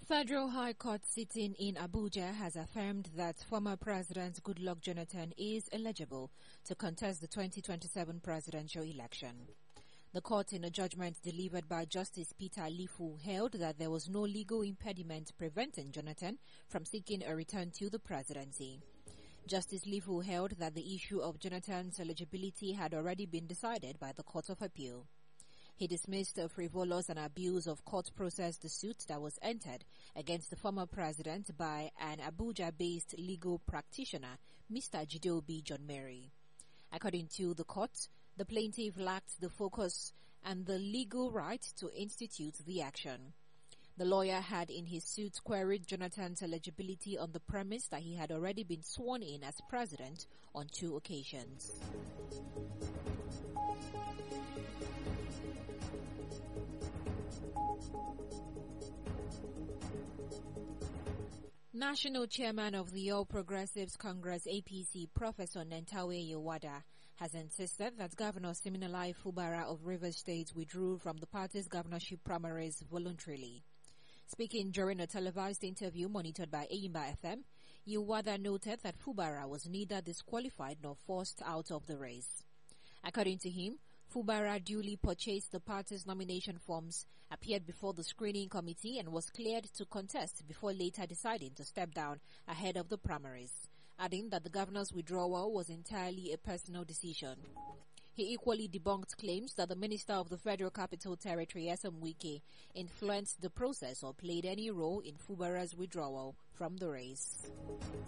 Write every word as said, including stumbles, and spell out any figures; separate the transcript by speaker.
Speaker 1: The Federal High Court sitting in Abuja has affirmed that former President Goodluck Jonathan is eligible to contest the twenty twenty-seven presidential election. The court, in a judgment delivered by Justice Peter Lifu, held that there was no legal impediment preventing Jonathan from seeking a return to the presidency. Justice Lifu held that the issue of Jonathan's eligibility had already been decided by the Court of Appeal. He dismissed a frivolous and abuse of court process the suit that was entered against the former president by an Abuja-based legal practitioner, Mister Jideobi John Mary. According to the court, the plaintiff lacked the focus and the legal right to institute the action. The lawyer had in his suit queried Jonathan's eligibility on the premise that he had already been sworn in as president on two occasions. National Chairman of the All Progressives Congress A P C, Professor Nentawe Yewada, has insisted that Governor Siminalayi Fubara of Rivers State withdrew from the party's governorship primaries voluntarily. Speaking during a televised interview monitored by Eyimba F M, Yewada noted that Fubara was neither disqualified nor forced out of the race. According to him, Fubara duly purchased the party's nomination forms, appeared before the screening committee and was cleared to contest before later deciding to step down ahead of the primaries, adding that the governor's withdrawal was entirely a personal decision. He equally debunked claims that the Minister of the Federal Capital Territory, Nyesom Wike, influenced the process or played any role in Fubara's withdrawal from the race.